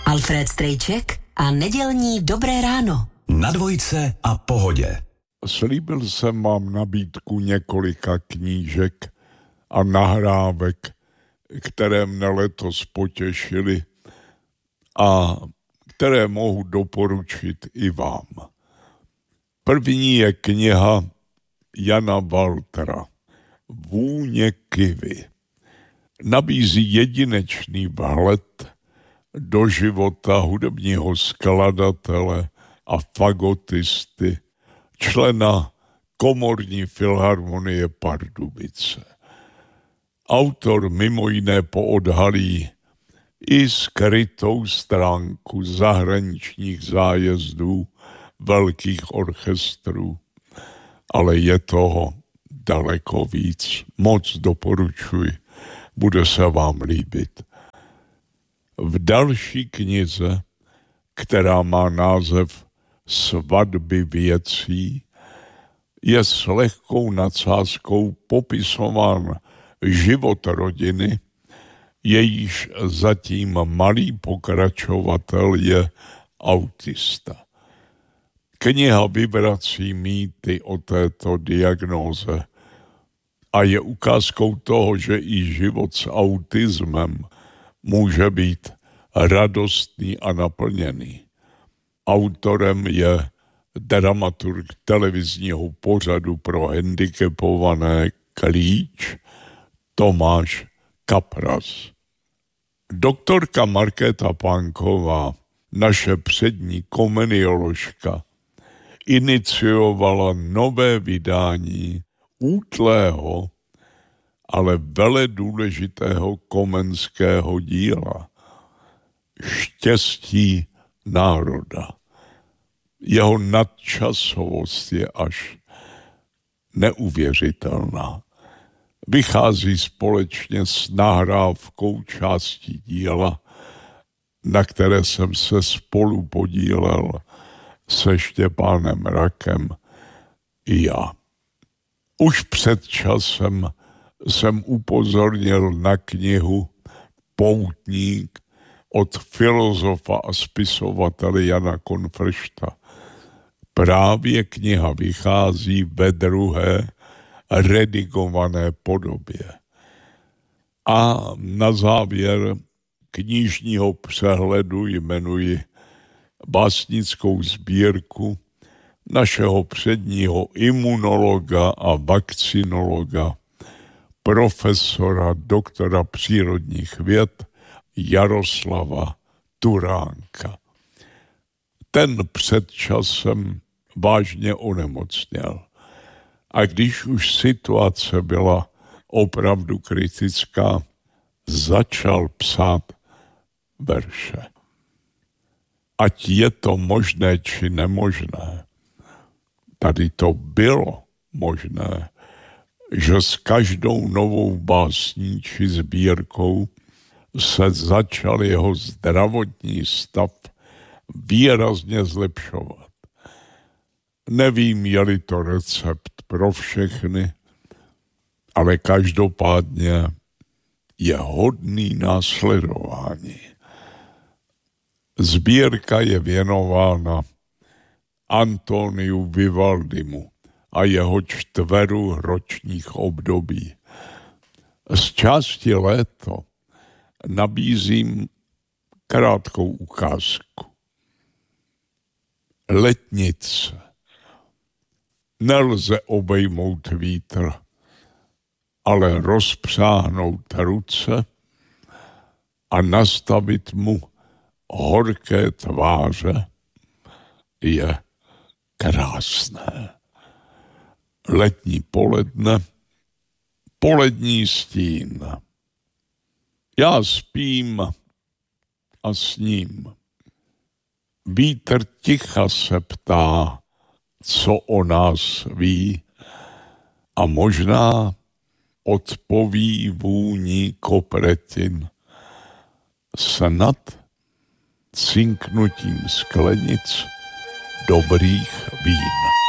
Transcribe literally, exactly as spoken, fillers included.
Alfred Strejček a nedělní Dobré ráno. Na Dvojce a Pohodě. Slíbil jsem vám nabídku několika knížek a nahrávek, které mne letos potěšily a které mohu doporučit i vám. První je kniha Jana Waltera Vůně kivy. Nabízí jedinečný vhled do života hudebního skladatele a fagotisty, člena komorní filharmonie Pardubice. Autor mimo jiné poodhalí i skrytou stránku zahraničních zájezdů velkých orchestrů, ale je toho daleko víc. Moc doporučuji, bude se vám líbit. V další knize, která má název Svatby věcí, je s lehkou nadsázkou popisován život rodiny, jejíž zatím malý pokračovatel je autista. Kniha vyvrací mýty o této diagnóze a je ukázkou toho, že i život s autismem může být radostný a naplněný. Autorem je dramaturg televizního pořadu pro handicapované Klíč Tomáš Kapras. Doktorka Markéta Pánková, naše přední komenioložka, iniciovala nové vydání útlého, ale veledůležitého komenského díla Štěstí národa. Jeho nadčasovost je až neuvěřitelná. Vychází společně s nahrávkou částí díla, na které jsem se spolu podílel se Štěpánem Rakem i já. Už před časem jsem upozornil na knihu Poutník od filozofa a spisovatele Jana Konfršta. Právě kniha vychází ve druhé redigované podobě. A na závěr knižního přehledu jmenuji básnickou sbírku našeho předního imunologa a vakcinologa, profesora, doktora přírodních věd Jaroslava Turánka. Ten před časem vážně onemocněl. A když už situace byla opravdu kritická, začal psát verše. Ať je to možné či nemožné, tady to bylo možné, že s každou novou básní či sbírkou se začal jeho zdravotní stav výrazně zlepšovat. Nevím, je-li to recept pro všechny, ale každopádně je hodný následování. Sbírka je věnována Antoniu Vivaldimu a jeho čtveru ročních období. Z části Léto nabízím krátkou ukázku. Letnice. Nelze obejmout vítr, ale rozpřáhnout ruce a nastavit mu horké tváře je krásné. Letní poledne, polední stín. Já spím a sním. Vítr ticha se ptá, co o nás ví, a možná odpoví vůní kopretin. Snad cinknutím sklenic dobrých vín.